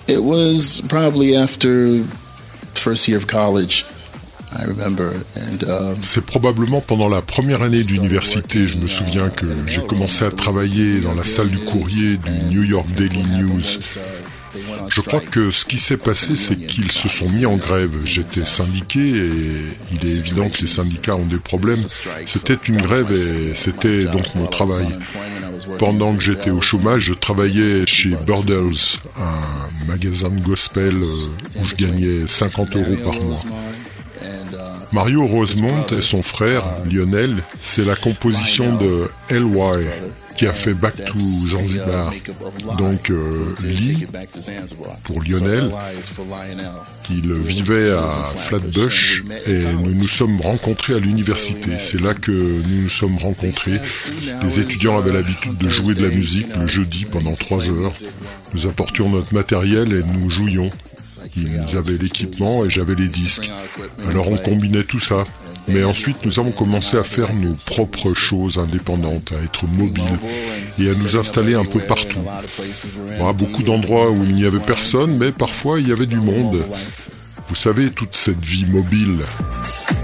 It was probably after first year of college. I remember. C'est probablement pendant la première année d'université. Je me souviens que j'ai commencé à travailler dans la salle du courrier du New York Daily News. Je crois que ce qui s'est passé, c'est qu'ils se sont mis en grève. J'étais syndiqué et il est évident que les syndicats ont des problèmes. C'était une grève et c'était donc mon travail. Pendant que j'étais au chômage, je travaillais chez Burdles, un magasin de gospel où je gagnais 50 € par mois. Mario Rosemont et son frère, Lionel, c'est la composition de L.Y. qui a fait Back to Zanzibar. Donc Lee, pour Lionel, qu'il vivait à Flatbush, et nous nous sommes rencontrés à l'université. C'est là que nous nous sommes rencontrés. Les étudiants avaient l'habitude de jouer de la musique le jeudi pendant 3 heures. Nous apportions notre matériel et nous jouions. Ils avaient l'équipement et j'avais les disques. Alors on combinait tout ça. Mais ensuite nous avons commencé à faire nos propres choses indépendantes, à être mobiles et à nous installer un peu partout. Beaucoup d'endroits où il n'y avait personne, mais parfois il y avait du monde. Vous savez, toute cette vie mobile.